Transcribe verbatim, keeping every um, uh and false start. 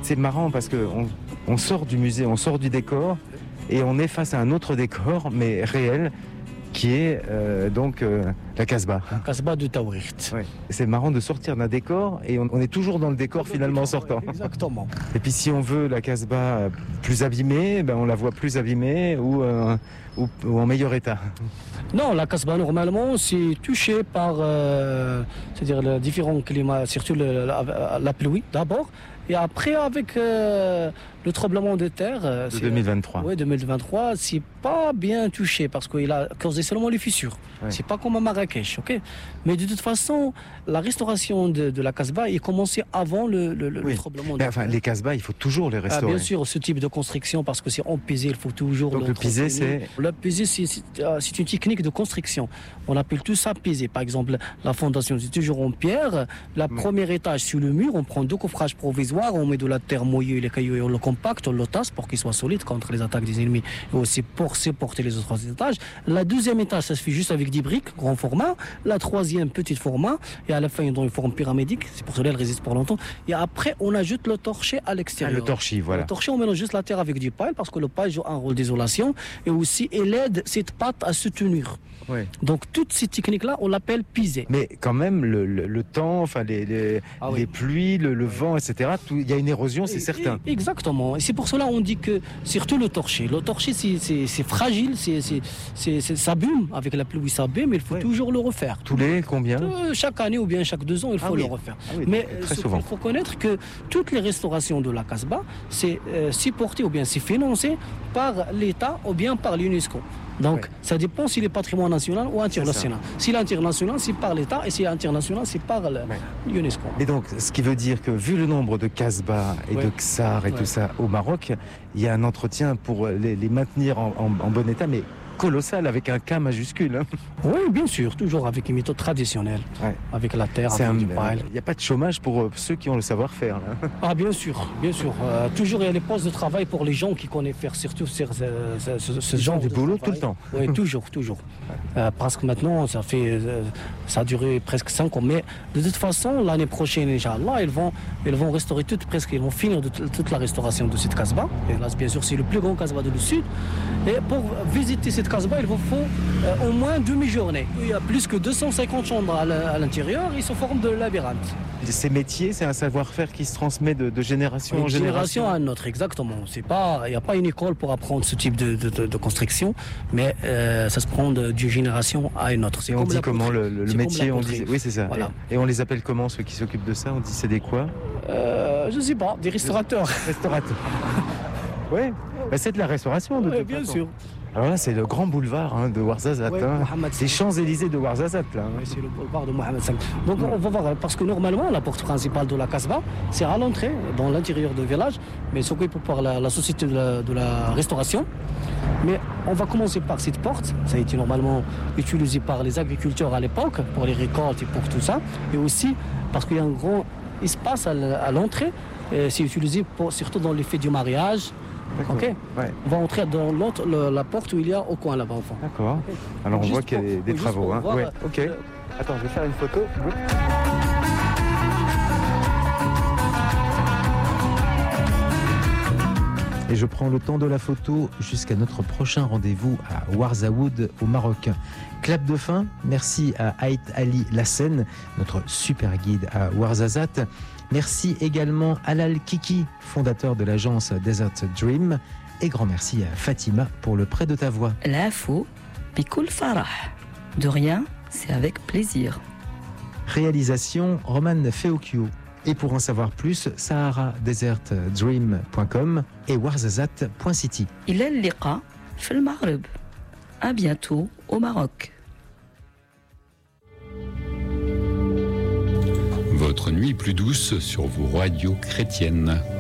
c'est marrant parce qu'on on sort du musée, on sort du décor et on est face à un autre décor, mais réel, qui est euh, donc euh, la Casbah. La Casbah de Taouirt. Ouais. C'est marrant de sortir d'un décor et on, on est toujours dans le décor finalement en sortant. Ouais, exactement. Et puis si on veut la Casbah plus abîmée, ben on la voit plus abîmée ou, euh, ou, ou en meilleur état. Non, la Casbah normalement c'est touché par euh, c'est-à-dire les différents climats, surtout le, la, la pluie d'abord. Et après, avec euh, le tremblement de terre... Euh, de deux mille vingt-trois. Oui, deux mille vingt-trois, c'est pas bien touché parce qu'il a causé seulement les fissures. Ouais. C'est pas comme à Marrakech, ok. Mais de toute façon, la restauration de, de la Casbah est commencée avant le, le, oui. le tremblement de Mais terre. Enfin, les Casbahs, il faut toujours les restaurer. Ah, bien sûr, ce type de construction, parce que c'est empesé, il faut toujours... Donc le, le pisé, c'est... Le pisé, c'est, c'est, c'est une technique de construction. On appelle tout ça pisé. Par exemple, la fondation, c'est toujours en pierre. La oui. Premier étage sur le mur, on prend deux coffrages provisoires, on met de la terre mouillée, les cailloux, et on le compacte, on le tasse pour qu'il soit solide contre les attaques des ennemis et aussi pour supporter les autres étages. La deuxième étage, ça se fait juste avec des briques, grand format. La troisième, petit format. Et à la fin, dans une forme pyramidale. C'est pour cela qu'elle résiste pour longtemps. Et après, on ajoute le torchis à l'extérieur. Ah, le torchis, voilà. Le torchis, on mélange juste la terre avec du paille parce que le paille joue un rôle d'isolation et aussi il aide cette pâte à se tenir. Oui. Donc toutes ces techniques-là, on l'appelle pisé. Mais quand même, le, le, le temps, enfin les, les, ah oui. les pluies, le, le vent, et cetera. Il y a une érosion, c'est et, certain. Et, exactement. Et c'est pour cela qu'on dit que surtout le torchis. Le torchis, c'est, c'est, c'est fragile, c'est, c'est, c'est, c'est, ça abîme avec la pluie, ça abîme, mais il faut oui. toujours le refaire. Tous les combien euh, Chaque année ou bien chaque deux ans, il faut ah oui. le refaire. Ah oui, mais très ce souvent. Il faut connaître que toutes les restaurations de la Casbah, c'est euh, supporté ou bien c'est financé par l'État ou bien par l'UNESCO. Donc, oui. ça dépend s'il est patrimoine national ou international. S'il est international, c'est par l'État, et s'il est international, c'est par l'UNESCO. Oui. Et donc, ce qui veut dire que, vu le nombre de Casbah et oui. de Ksar et oui. tout ça au Maroc, il y a un entretien pour les, les maintenir en, en, en bon état, mais colossal, avec un K majuscule. Hein. Oui, bien sûr, toujours avec une méthode traditionnelle, ouais. avec la terre, c'est avec un, du paille. Il n'y a pas de chômage pour euh, ceux qui ont le savoir-faire. Là. Ah, bien sûr, bien sûr. Euh, toujours, il y a les postes de travail pour les gens qui connaissent faire surtout ce, ce, ce, ce genre du de boulot travail. Tout le temps. Oui, toujours, toujours. Euh, parce que maintenant, ça fait, euh, ça a duré presque cinq ans. Mais de toute façon, l'année prochaine, Inch'Allah, ils vont, ils vont restaurer toute, presque, ils vont finir de, toute la restauration de cette Casbah. Et là, bien sûr, c'est le plus grand Casbah du Sud. Et pour visiter cette Casbah, il vous faut euh, au moins demi-journée. Il y a plus que deux cent cinquante chambres à l'intérieur, ils se forment de labyrinthe. Ces métiers, c'est un savoir-faire qui se transmet de, de génération oui, en génération. génération à une autre, exactement. C'est pas, il n'y a pas une école pour apprendre ce type de, de, de, de construction, mais euh, ça se prend d'une génération à une autre. C'est et on dit comment le, le métier, on dit, oui c'est ça. Voilà. Et, et on les appelle comment ceux qui s'occupent de ça? On dit c'est des quoi? euh, Je sais pas, des restaurateurs. Restaurateurs. Oui, bah, c'est de la restauration de ouais, toute bien façon. sûr. Alors là, c'est le grand boulevard hein, de Ouarzazate. Ouais, hein. C'est Champs-Élysées de Ouarzazate. Là, hein. Oui, c'est le boulevard de Mohamed cinq. Donc ouais. on va voir, parce que normalement, la porte principale de la Casbah, c'est à l'entrée, dans l'intérieur du village, mais s'occupe par la, la société de la, de la restauration. Mais on va commencer par cette porte. Ça a été normalement utilisé par les agriculteurs à l'époque, pour les récoltes et pour tout ça. Et aussi parce qu'il y a un grand espace à l'entrée. C'est utilisé pour, surtout dans les fêtes du mariage. D'accord. Okay. Ouais. On va entrer dans l'autre, le, la porte où il y a au coin là-bas, enfant. D'accord. Okay. Alors on juste voit qu'il y a des, des travaux. Hein. Ouais. Ok. Le... Attends, je vais faire une photo. Oui. Et je prends le temps de la photo jusqu'à notre prochain rendez-vous à Ouarzaoud au Maroc. Clap de fin, merci à Haït Ali Lassen, notre super guide à Ouarzazate. Merci également à Alal Kiki, fondateur de l'agence Desert Dream. Et grand merci à Fatima pour le prêt de ta voix. L'info, Bikoul Farah. De rien, c'est avec plaisir. Réalisation, Roman Feokio. Et pour en savoir plus, sahara desert dream point com et ouarzazate point city. Il est liqa fil Maghreb. À bientôt au Maroc. Votre nuit plus douce sur vos radios chrétiennes.